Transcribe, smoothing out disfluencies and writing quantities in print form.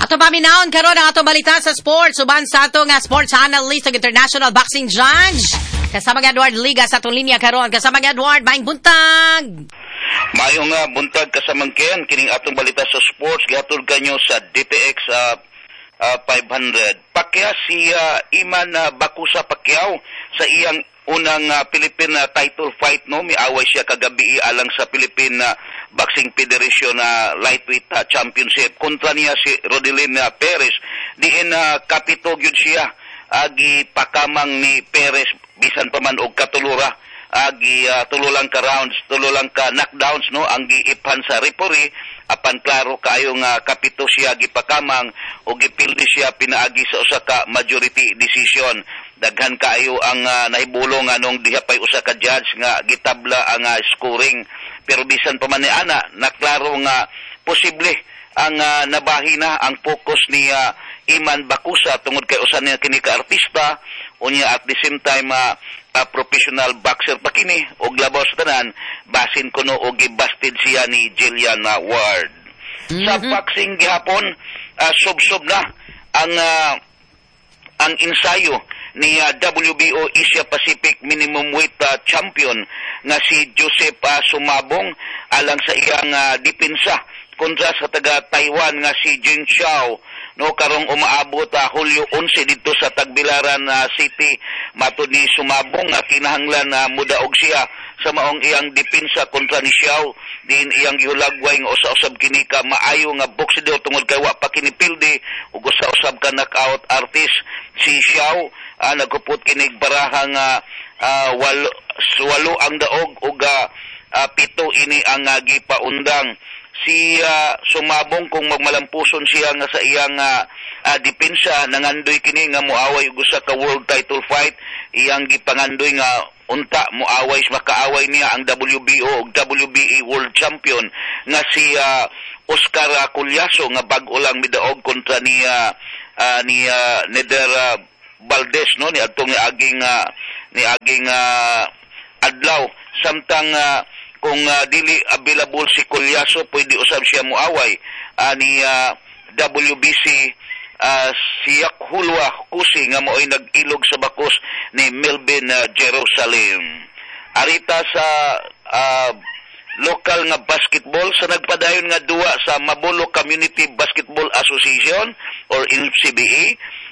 Ato paminaon karon ang atong balita sa sports uban sa ato nga sports analyst ug international boxing judge. Kasama nga Edward Liga sa atong linya karon. Kasama nga Edward, maayong buntag. Maayong buntag kasamang Ken, kining atong balita sa sports gihatod kanyo sa DTX 500. Pacquiao si Iman Bakusa Pacquiao sa iyang unang Philippine title fight, no, miaway siya kagabi alang sa Philippine Boxing Federation lightweight championship kontra niya si Rodelin Perez. Diin kapito gyud siya agi pakamang ni Perez bisan pa man og katulura agi tululang ka rounds, tululang ka knockdowns, no, ang giiphan sa referee apan klaro kaayo nga kapito siya gipakamang o gipildi siya pinaagi sa usa ka majority decision. Daghan kaayo ang nahibulong anong diha pay usa ka judge nga gitabla ang scoring, pero bisan pa man ni ana naklaro nga posible ang nabahina ang focus ni Iman Bakusa tungod kay usa niya kini ka artista unya at the same time professional boxer pa kini og labaw sa tanan basin kuno og gibasted siya ni Jillian Ward. Sa boxing gihapon sub-sub na ang ensayo ni WBO Asia Pacific minimum weight champion nga si Joseph Sumabong alang sa iyang depensa kontra sa taga Taiwan nga si Jin Xiao, no, karong umaabot Hulyo 11 dito sa Tagbilaran City. Matud ni Sumabong kinahanglan mudaog siya sa maong iyang depensa kontra ni Xiao din iyang gihulagway nga usa-usab kini ka maayo nga boxer tungod kay wa pa kini pildi ug usa-usab ka knockout artist si Xiao. Nagupot kinig barahang walo ang daog ug pito ini ang gipaundang. Si Sumabong kung magmalampuson siya nga sa iyang depensa nangandoy kini nga muaway ug usa ka world title fight, iyang gipangandoy nga unta muaway makaaway niya ang WBO ug WBA world champion nga si Oscar Culyaso nga bag-o lang midaog kontra ni Neder Valdez, no, ni adtong aging adlaw samtang kung dili available si Culyaso pwede usab siya muaway ni WBC siyak Hulwa Kusi nga mo'y nag-ilog sa bakos ni Melvin Jerusalem. Arita sa local nga basketball sa nagpadayon nga duwa sa Mabolo Community Basketball Association or NCBA